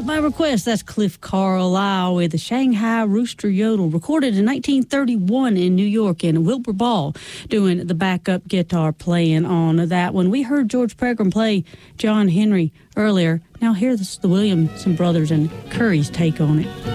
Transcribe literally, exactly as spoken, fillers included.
Up by Request, that's Cliff Carlisle with the Shanghai Rooster Yodel, recorded in nineteen thirty-one in New York, and Wilbur Ball doing the backup guitar playing on that one. We heard George Pegram play John Henry earlier. Now here's the Williamson Brothers and Curry's take on it.